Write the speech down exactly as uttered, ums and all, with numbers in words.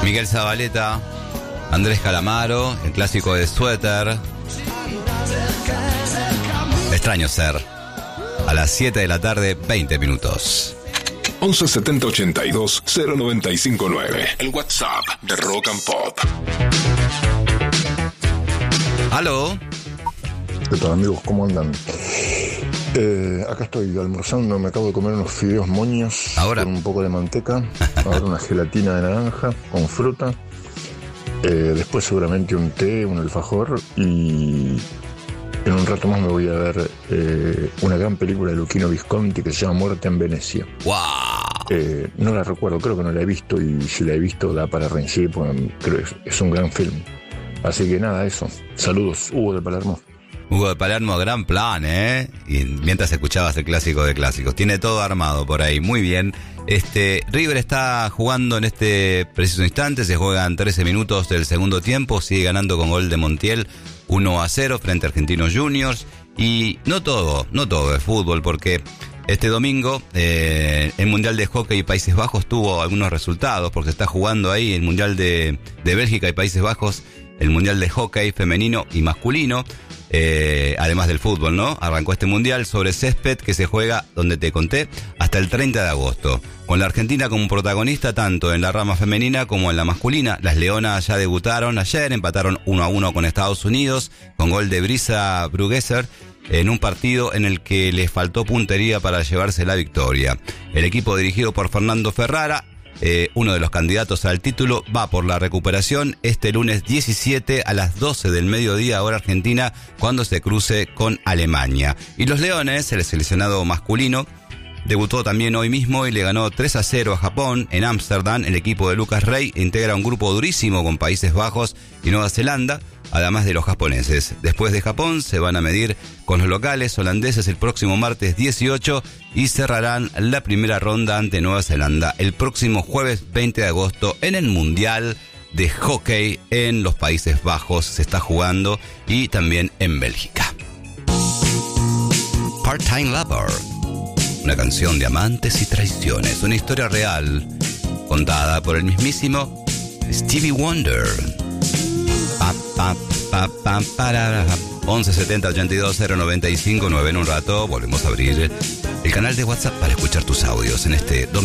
Miguel Zabaleta, Andrés Calamaro, el clásico de Suéter. Extraño ser. A las siete de la tarde, veinte minutos. once setenta ochenta y dos cero noventa y cinco nueve. El WhatsApp de Rock and Pop. ¿Aló? ¿Qué tal, amigos? ¿Cómo andan? Eh, acá estoy almorzando, me acabo de comer unos fideos moños ¿Ahora? con un poco de manteca, ahora una gelatina de naranja con fruta, eh, después seguramente un té, un alfajor y en un rato más me voy a ver eh, una gran película de Luchino Visconti que se llama Muerte en Venecia. ¡Wow! Eh, no la recuerdo, creo que no la he visto y si la he visto da para reincidir porque creo que es, es un gran film. Así que nada, eso. Saludos, Hugo de Palermo. Hugo de Palermo, gran plan, ¿eh? Y mientras escuchabas el clásico de clásicos. Tiene todo armado por ahí, muy bien. Este, River está jugando en este preciso instante, se juegan trece minutos del segundo tiempo, sigue ganando con gol de Montiel uno a cero frente a Argentinos Juniors. Y no todo, no todo es fútbol, porque este domingo eh, el Mundial de Hockey Países Bajos tuvo algunos resultados, porque está jugando ahí el Mundial de, de Bélgica y Países Bajos, el Mundial de Hockey femenino y masculino. Eh, además del fútbol, ¿no? Arrancó este mundial sobre césped que se juega, donde te conté, hasta el treinta de agosto. Con la Argentina como protagonista tanto en la rama femenina como en la masculina. Las Leonas ya debutaron ayer, empataron uno a uno con Estados Unidos, con gol de Brisa Brugesser, en un partido en el que les faltó puntería para llevarse la victoria. El equipo dirigido por Fernando Ferrara, Eh, uno de los candidatos al título, va por la recuperación este lunes diecisiete a las doce del mediodía hora argentina, cuando se cruce con Alemania. Y los Leones, el seleccionado masculino, debutó también hoy mismo y le ganó tres a cero a Japón en Ámsterdam. El equipo de Lucas Rey integra un grupo durísimo con Países Bajos y Nueva Zelanda, además de los japoneses. Después de Japón se van a medir con los locales holandeses el próximo martes dieciocho y cerrarán la primera ronda ante Nueva Zelanda el próximo jueves veinte de agosto en el Mundial de Hockey en los Países Bajos. Se está jugando y también en Bélgica. Part-Time Lover, una canción de amantes y traiciones, una historia real contada por el mismísimo Stevie Wonder. Pa, pa, pa, pa, para, once setenta ochenta y dos cero noventa y cinco nueve. En un rato volvemos a abrir el canal de WhatsApp para escuchar tus audios en este domingo.